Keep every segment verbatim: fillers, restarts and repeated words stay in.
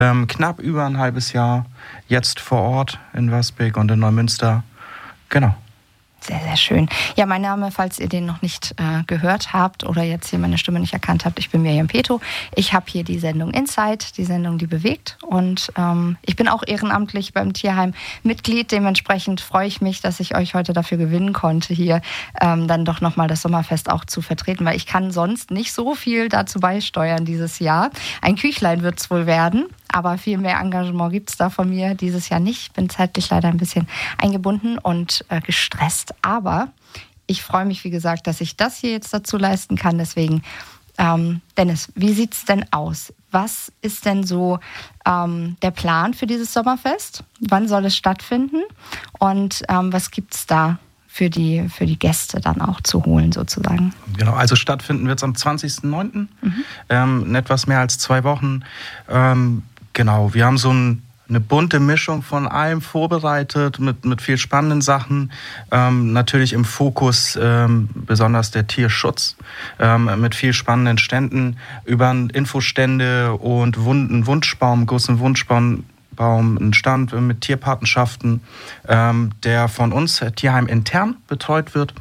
Ähm, knapp über ein halbes Jahr jetzt vor Ort in Westbeek und in Neumünster. Genau. Sehr, sehr schön. Ja, mein Name, falls ihr den noch nicht äh, gehört habt oder jetzt hier meine Stimme nicht erkannt habt, ich bin Miriam Peto. Ich habe hier die Sendung Insight, die Sendung, die bewegt. Und ähm, ich bin auch ehrenamtlich beim Tierheim Mitglied. Dementsprechend freue ich mich, dass ich euch heute dafür gewinnen konnte, hier ähm, dann doch nochmal das Sommerfest auch zu vertreten, weil ich kann sonst nicht so viel dazu beisteuern dieses Jahr. Ein Küchlein wird es wohl werden. Aber viel mehr Engagement gibt es da von mir dieses Jahr nicht. Ich bin zeitlich leider ein bisschen eingebunden und äh, gestresst. Aber ich freue mich, wie gesagt, dass ich das hier jetzt dazu leisten kann. Deswegen, ähm, Dennis, wie sieht es denn aus? Was ist denn so ähm, der Plan für dieses Sommerfest? Wann soll es stattfinden? Und ähm, was gibt es da für die, für die Gäste dann auch zu holen sozusagen? Genau, also stattfinden wird es am zwanzigsten neunten Mhm. Ähm, in etwas mehr als zwei Wochen. Ähm, Genau, wir haben so ein, eine bunte Mischung von allem vorbereitet, mit, mit viel spannenden Sachen. Ähm, natürlich im Fokus ähm, besonders der Tierschutz, ähm, mit viel spannenden Ständen, über Infostände und Wund, einen Wunschbaum, einen großen Wunschbaum, Baum, einen Stand mit Tierpatenschaften, ähm, der von uns Tierheim intern betreut wird.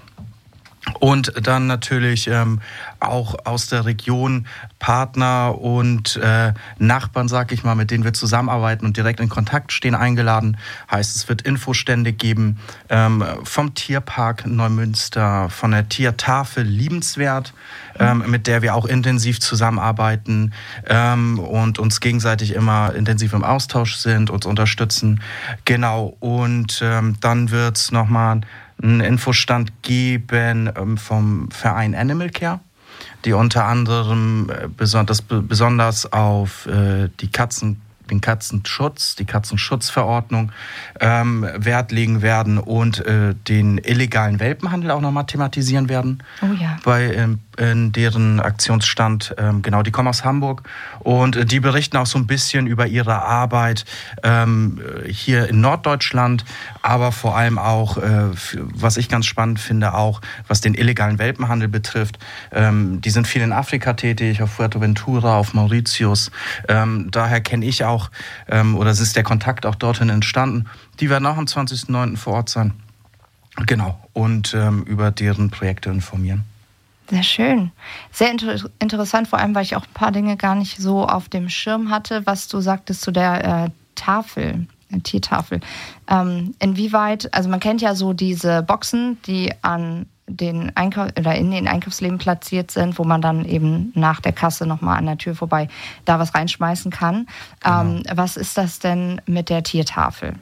Und dann natürlich ähm, auch aus der Region Partner und äh, Nachbarn, sag ich mal, mit denen wir zusammenarbeiten und direkt in Kontakt stehen, eingeladen. Heißt, es wird Infostände geben ähm, vom Tierpark Neumünster, von der Tiertafel Liebenswert, ähm, mit der wir auch intensiv zusammenarbeiten ähm, und uns gegenseitig immer intensiv im Austausch sind, uns unterstützen. Genau, und ähm, dann wird's nochmal einen Infostand geben ähm, vom Verein Animal Care, die unter anderem äh, besonders, besonders auf äh, die Katzen, den Katzenschutz, die Katzenschutzverordnung ähm, Wert legen werden und äh, den illegalen Welpenhandel auch nochmal thematisieren werden. Oh ja. Bei ähm, in deren Aktionsstand, ähm, genau, die kommen aus Hamburg und äh, die berichten auch so ein bisschen über ihre Arbeit ähm, hier in Norddeutschland, aber vor allem auch, äh, was ich ganz spannend finde, auch was den illegalen Welpenhandel betrifft. Ähm, die sind viel in Afrika tätig, auf Fuerteventura, auf Mauritius. Ähm, daher kenne ich auch, ähm, oder es ist der Kontakt auch dorthin entstanden. Die werden auch am zwanzigsten neunten vor Ort sein. Genau, und ähm, über deren Projekte informieren. Sehr schön. Sehr inter- interessant, vor allem, weil ich auch ein paar Dinge gar nicht so auf dem Schirm hatte, was du sagtest zu der äh, Tafel, äh, Tiertafel. Ähm, inwieweit, also man kennt ja so diese Boxen, die an den Einkauf oder in den Einkaufsläden platziert sind, wo man dann eben nach der Kasse nochmal an der Tür vorbei da was reinschmeißen kann. Genau. Ähm, was ist das denn mit der Tiertafel?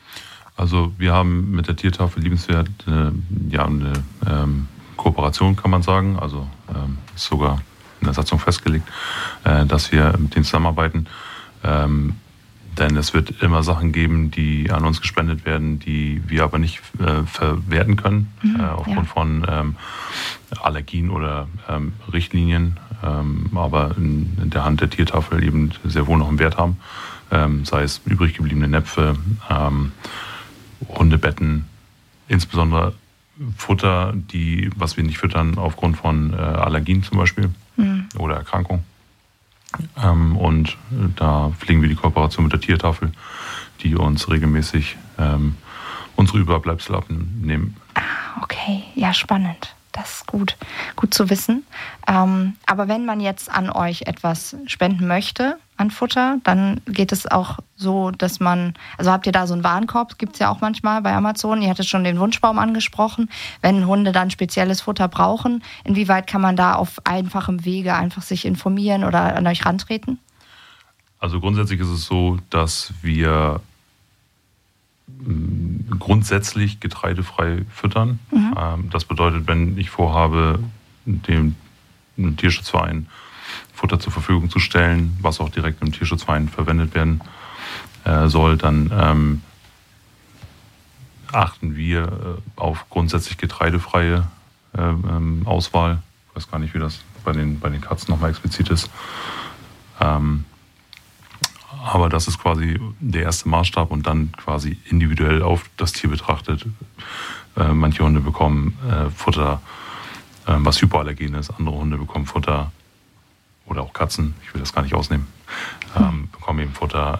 Also wir haben mit der Tiertafel Liebenswert äh, ja eine ähm, Kooperation, kann man sagen, also ähm, ist sogar in der Satzung festgelegt, äh, dass wir mit denen zusammenarbeiten. Ähm, denn es wird immer Sachen geben, die an uns gespendet werden, die wir aber nicht äh, verwerten können, mhm, äh, aufgrund ja. von ähm, Allergien oder ähm, Richtlinien, ähm, aber in, in der Hand der Tiertafel eben sehr wohl noch einen Wert haben, ähm, sei es übrig gebliebene Näpfe, ähm, Hundebetten, insbesondere Futter, die, was wir nicht füttern aufgrund von äh, Allergien zum Beispiel mhm. oder Erkrankung. Ähm, und da pflegen wir die Kooperation mit der Tiertafel, die uns regelmäßig ähm, unsere Überbleibsel abnehmen. Ah, okay, ja, spannend. Das ist gut, gut zu wissen. Ähm, aber wenn man jetzt an euch etwas spenden möchte, an Futter, dann geht es auch so, dass man, also habt ihr da so einen Warenkorb, gibt es ja auch manchmal bei Amazon, ihr hattet schon den Wunschbaum angesprochen, wenn Hunde dann spezielles Futter brauchen, inwieweit kann man da auf einfachem Wege einfach sich informieren oder an euch rantreten? Also grundsätzlich ist es so, dass wir grundsätzlich getreidefrei füttern. Mhm. Das bedeutet, wenn ich vorhabe, dem Tierschutzverein Futter zur Verfügung zu stellen, was auch direkt im Tierschutzverein verwendet werden soll, dann ähm, achten wir äh, auf grundsätzlich getreidefreie äh, ähm, Auswahl. Ich weiß gar nicht, wie das bei den, bei den Katzen nochmal explizit ist. Ähm, aber das ist quasi der erste Maßstab und dann quasi individuell auf das Tier betrachtet. Äh, manche Hunde bekommen äh, Futter, äh, was hypoallergen ist. Andere Hunde bekommen Futter, oder auch Katzen, ich will das gar nicht ausnehmen, ähm, bekommen eben Futter,